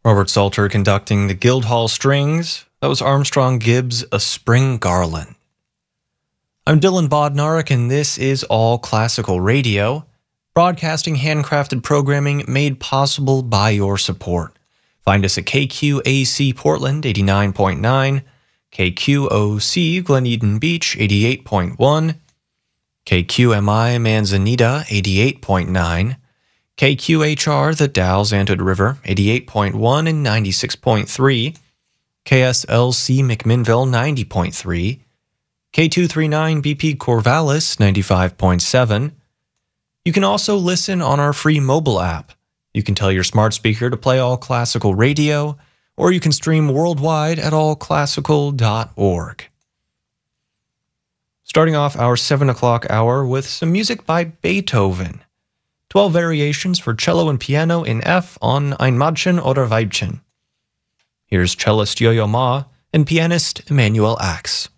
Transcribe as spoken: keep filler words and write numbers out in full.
Robert Salter conducting the Guildhall Strings. That was Armstrong Gibbs' A Spring Garland. I'm Dylan Bodnarik, and this is All Classical Radio, broadcasting handcrafted programming made possible by your support. Find us at K Q A C Portland eighty-nine point nine, K Q O C Glen Eden Beach eighty-eight point one, K Q M I Manzanita eighty-eight point nine, K Q H R The Dalles Antioch River eighty-eight point one and ninety-six point three, K S L C McMinnville ninety point three, K two thirty-nine B P Corvallis ninety-five point seven. You can also listen on our free mobile app. You can tell your smart speaker to play All Classical Radio, or you can stream worldwide at all classical dot org. Starting off our seven o'clock hour with some music by Beethoven. twelve variations for cello and piano in F on Ein Mädchen oder Weibchen. Here's cellist Yo-Yo Ma and pianist Emanuel Ax.